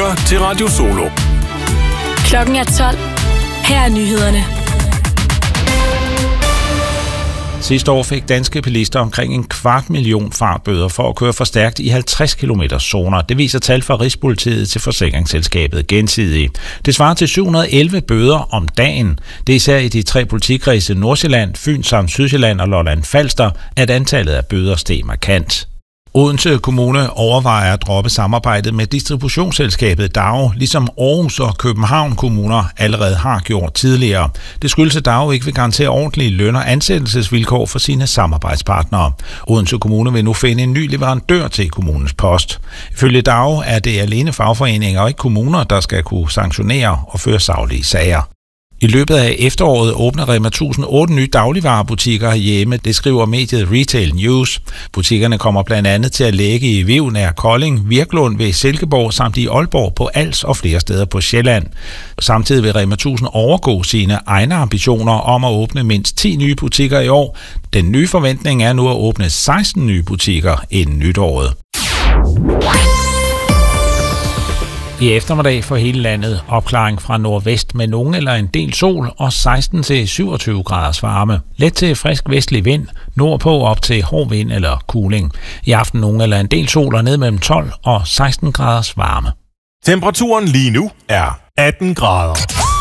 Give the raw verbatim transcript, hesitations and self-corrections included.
lytter til Radio Solo. Klokken er tolv. Her er nyhederne. Sidste år fik danske bilister omkring en kvart million fartbøder for at køre for stærkt i halvtreds kilometer zoner. Det viser tal fra Rigspolitiet til forsikringsselskabet Gensidige. Det svarer til syv hundrede og elleve bøder om dagen. Det er især i de tre politikredse Nordsjælland, Fyn samt Sydsjælland og Lolland-Falster, at antallet af bøder steg markant. Odense Kommune overvejer at droppe samarbejdet med distributionsselskabet D A O, ligesom Aarhus og København kommuner allerede har gjort tidligere. Det skyldes, at D A O ikke vil garantere ordentlige løn- og ansættelsesvilkår for sine samarbejdspartnere. Odense Kommune vil nu finde en ny leverandør til kommunens post. Ifølge D A O er det alene fagforeninger og ikke kommuner, der skal kunne sanktionere og føre saglige sager. I løbet af efteråret åbner Rema tusind otte nye dagligvarebutikker herhjemme, det skriver mediet Retail News. Butikkerne kommer blandt andet til at ligge i Viv nær Kolding, Virklund ved Silkeborg samt i Aalborg på Als og flere steder på Sjælland. Samtidig vil Rema tusind overgå sine egne ambitioner om at åbne mindst ti nye butikker i år. Den nye forventning er nu at åbne seksten nye butikker inden nytåret. I eftermiddag for hele landet opklaring fra nordvest med nogen eller en del sol og seksten til syvogtyve graders varme. Let til frisk vestlig vind, nordpå op til hård vind eller kuling. I aften nogen eller en del sol og ned mellem tolv og seksten graders varme. Temperaturen lige nu er atten grader.